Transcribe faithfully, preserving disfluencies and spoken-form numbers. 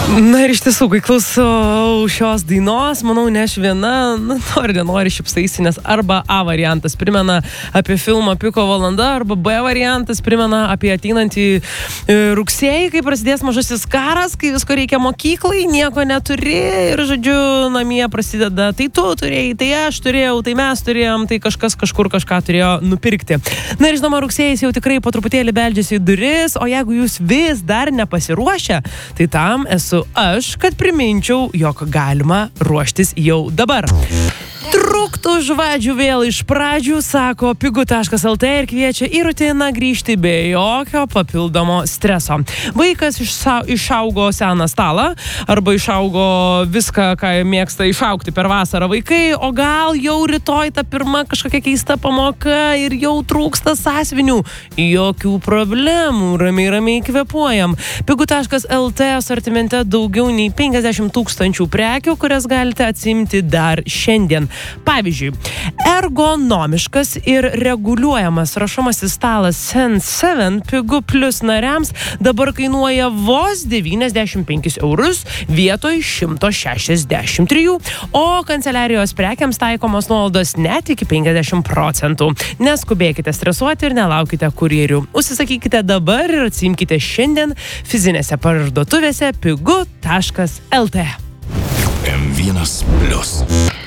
Na ir iš tiesų, kai klausau šios dainos, manau, ne aš viena, na, nori, nenori šipsaisi, nes arba A variantas primena apie filmą Piko valanda, arba B variantas primena apie ateinantį e, rugsėjį, kai prasidės mažasis karas, kai visko reikia mokyklai, nieko neturi ir, žodžiu, namie prasideda, tai tu turėjai, tai aš turėjau, tai mes turėjom, tai kažkas kažkur kažką turėjo nupirkti. Na ir žinoma, rugsėjais jau tikrai po truputėlį beldžiasi į duris, o jeigu jūs vis dar nepasiruošę, tai tam esu aš, kad priminčiau, jog galima ruoštis jau dabar. Truktų žvadžių vėl iš pradžių, sako pigu taškas el tė ir kviečia į rutiną grįžti be jokio papildomo streso. Vaikas išsa, išaugo seną stalą arba išaugo viską, ką mėgsta išaugti per vasarą vaikai, o gal jau rytoj ta pirma kažkokia keista pamoka ir jau trūksta sąsvinių. Jokių problemų, ramiai ramiai kvėpuojam. pigu taškas el tė asortimente daugiau nei penkiasdešimt tūkstančių prekių, kurias galite atsimti dar šiandien. Pavyzdžiui, ergonomiškas ir reguliuojamas rašomasis stalas Sense sedem pigu plus nariams dabar kainuoja vos devyniasdešimt penkis eurus vietoj šimto šešiasdešimt trijų, o kanceliarijos prekiams taikomos nuolaidos net iki penkiasdešimt procentų. Neskubėkite stresuoti ir nelaukite kurjerių. Užsisakykite dabar ir atsimkite šiandien fizinėse parduotuvėse pigu taškas el tė. em vienas plius.